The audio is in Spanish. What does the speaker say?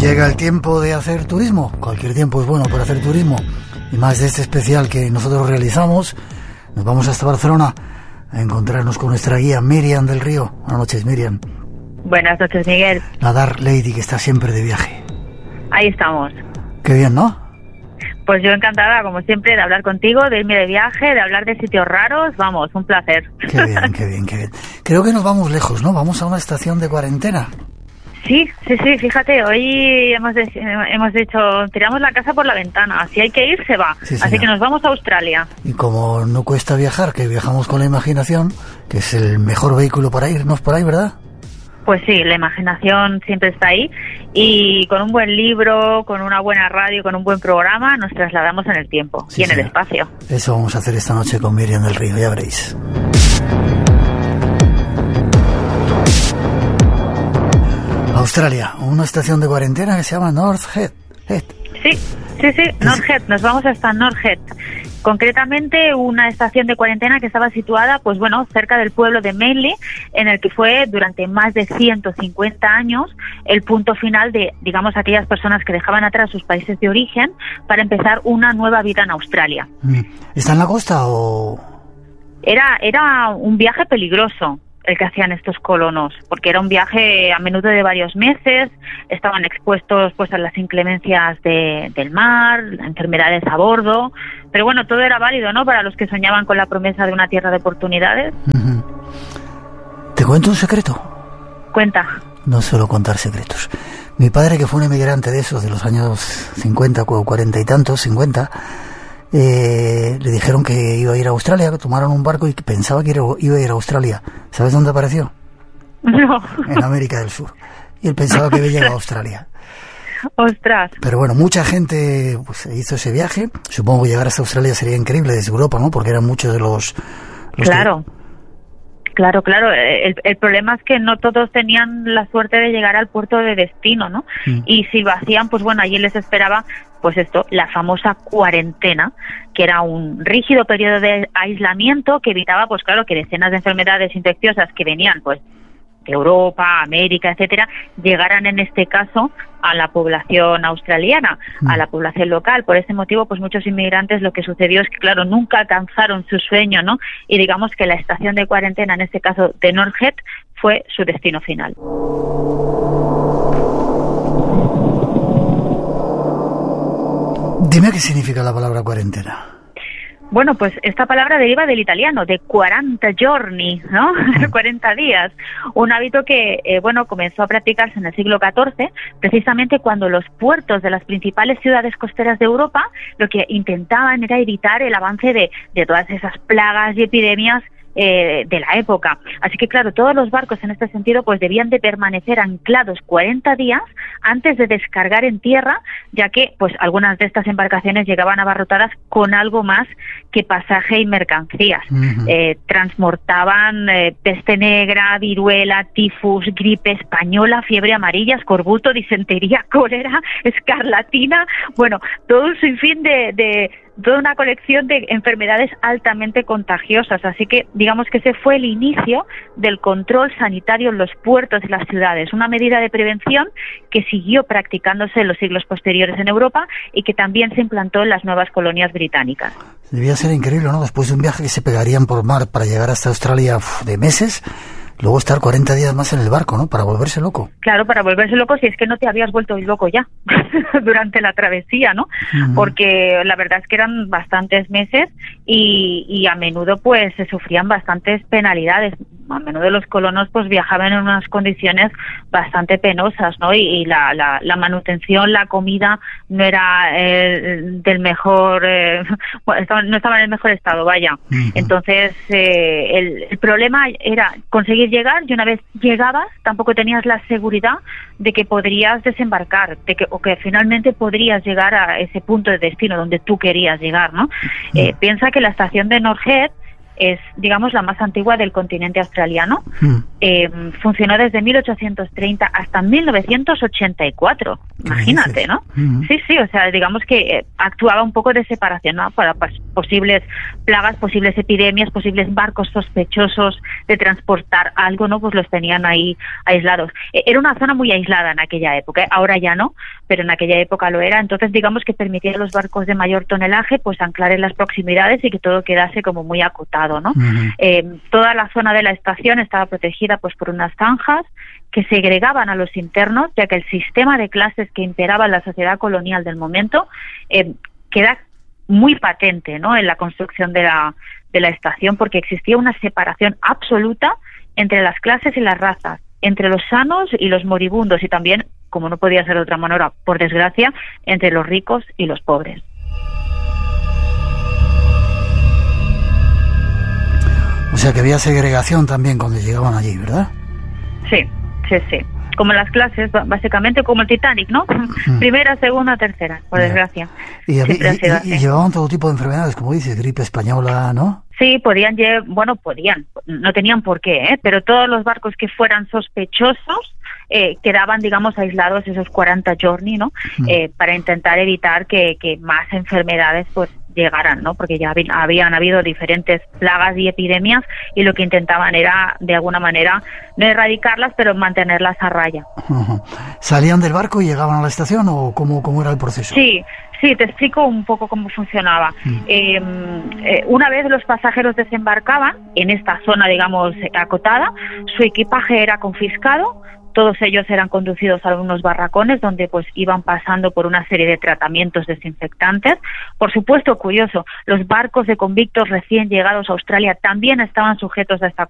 Llega el tiempo de hacer turismo. Cualquier tiempo es bueno para hacer turismo. Y más de este especial que nosotros realizamos. Nos vamos hasta Barcelona a encontrarnos con nuestra guía Miriam del Río. Buenas noches, Miriam. Buenas noches, Miguel. La Dark Lady que está siempre de viaje. Ahí estamos. Qué bien, ¿no? Pues yo encantada, como siempre, de hablar contigo, de irme de viaje, de hablar de sitios raros. Vamos, un placer. Qué bien, qué bien, qué bien. Creo que nos vamos lejos, ¿no? Vamos a una estación de cuarentena. Sí, fíjate, hoy hemos dicho, tiramos la casa por la ventana, si hay que ir, se va. Sí, así que nos vamos a Australia. Y como no cuesta viajar, que viajamos con la imaginación, que es el mejor vehículo para irnos por ahí, ¿verdad? Pues sí, la imaginación siempre está ahí y con un buen libro, con una buena radio, con un buen programa, nos trasladamos en el tiempo y en el espacio. Eso vamos a hacer esta noche con Miriam del Río, ya veréis. Australia, una estación de cuarentena que se llama North Head. Sí, North Head, nos vamos hasta North Head. Concretamente una estación de cuarentena que estaba situada, pues bueno, cerca del pueblo de Manly, en el que fue durante más de 150 años el punto final de, digamos, aquellas personas que dejaban atrás sus países de origen para empezar una nueva vida en Australia. ¿Está en la costa o...? Era un viaje peligroso el que hacían estos colonos, porque era un viaje a menudo de varios meses, estaban expuestos pues a las inclemencias del mar, enfermedades a bordo, pero bueno, todo era válido, ¿no?, para los que soñaban con la promesa de una tierra de oportunidades. ¿Te cuento un secreto? Cuenta. No suelo contar secretos. Mi padre, que fue un emigrante de esos, de los años 50, 40 y tantos, 50... le dijeron que iba a ir a Australia, que tomaron un barco y que pensaba que iba a ir a Australia. ¿Sabes dónde apareció? No. En América del Sur. Y él pensaba que había llegado a Australia. ¡Ostras! Pero bueno, mucha gente pues hizo ese viaje. Supongo que llegar hasta Australia sería increíble desde Europa, ¿no? Porque eran muchos de los Claro. Claro. El problema es que no todos tenían la suerte de llegar al puerto de destino, ¿no? Y si lo hacían, pues bueno, allí les esperaba, pues esto, la famosa cuarentena, que era un rígido periodo de aislamiento que evitaba, pues claro, que decenas de enfermedades infecciosas que venían, pues, de Europa, América, etcétera, llegaran en este caso a la población australiana, a la población local. Por ese motivo, pues muchos inmigrantes, lo que sucedió es que, claro, nunca alcanzaron su sueño, ¿no? Y digamos que la estación de cuarentena, en este caso de North Head, fue su destino final. Dime qué significa la palabra cuarentena. Bueno, pues esta palabra deriva del italiano, de 40 giorni, ¿no? 40 días. Un hábito que, comenzó a practicarse en el siglo XIV, precisamente cuando los puertos de las principales ciudades costeras de Europa lo que intentaban era evitar el avance de todas esas plagas y epidemias de la época. Así que claro, todos los barcos en este sentido pues debían de permanecer anclados 40 días antes de descargar en tierra, ya que pues algunas de estas embarcaciones llegaban abarrotadas con algo más que pasaje y mercancías. Transportaban peste negra, viruela, tifus, gripe española, fiebre amarilla, escorbuto, disentería, cólera, escarlatina, bueno, todo un sinfín de toda una colección de enfermedades altamente contagiosas. Así que digamos que ese fue el inicio del control sanitario en los puertos de las ciudades, una medida de prevención que siguió practicándose en los siglos posteriores en Europa y que también se implantó en las nuevas colonias británicas. Debía ser increíble, ¿no? Después de un viaje que se pegarían por mar para llegar hasta Australia de meses, luego estar 40 días más en el barco, ¿no? Para volverse loco. Claro, para volverse loco si es que no te habías vuelto loco ya durante la travesía, ¿no? Porque la verdad es que eran bastantes meses y a menudo pues se sufrían bastantes penalidades. A menudo los colonos pues viajaban en unas condiciones bastante penosas, ¿no? Y la manutención, la comida no era del mejor, no estaba en el mejor estado, vaya. Entonces el problema era conseguir llegar, y una vez llegabas tampoco tenías la seguridad de que podrías desembarcar, o que finalmente podrías llegar a ese punto de destino donde tú querías llegar, ¿no? Piensa que la estación de North Head es, digamos, la más antigua del continente australiano. Funcionó desde 1830 hasta 1984. Imagínate, ¿no? Sí, o sea, digamos que actuaba un poco de separación, ¿no? Para posibles plagas, posibles epidemias, posibles barcos sospechosos de transportar algo, ¿no? Pues los tenían ahí aislados. Era una zona muy aislada en aquella época, ahora ya no, pero en aquella época lo era. Entonces, digamos que permitía a los barcos de mayor tonelaje pues anclar en las proximidades y que todo quedase como muy acotado, ¿no? Toda la zona de la estación estaba protegida pues por unas zanjas que segregaban a los internos, ya que el sistema de clases que imperaba en la sociedad colonial del momento queda muy patente, ¿no? En la construcción de la estación, porque existía una separación absoluta entre las clases y las razas, entre los sanos y los moribundos, y también, como no podía ser de otra manera, por desgracia, entre los ricos y los pobres. O sea que había segregación también cuando llegaban allí, ¿verdad? Sí. Como las clases, básicamente como el Titanic, ¿no? Primera, segunda, tercera, por desgracia. Y llevaban todo tipo de enfermedades, como dices, gripe española, ¿no? Sí, podían, no tenían por qué, pero todos los barcos que fueran sospechosos quedaban, digamos, aislados esos 40 giorni, ¿no? Para intentar evitar que más enfermedades pues llegaran, ¿no? Porque ya habían habido diferentes plagas y epidemias y lo que intentaban era, de alguna manera, no erradicarlas, pero mantenerlas a raya. ¿Salían del barco y llegaban a la estación o cómo era el proceso? Sí, te explico un poco cómo funcionaba. Una vez los pasajeros desembarcaban en esta zona, digamos, acotada, su equipaje era confiscado. Todos ellos eran conducidos a unos barracones donde pues iban pasando por una serie de tratamientos desinfectantes. Por supuesto, curioso, los barcos de convictos recién llegados a Australia también estaban sujetos a esta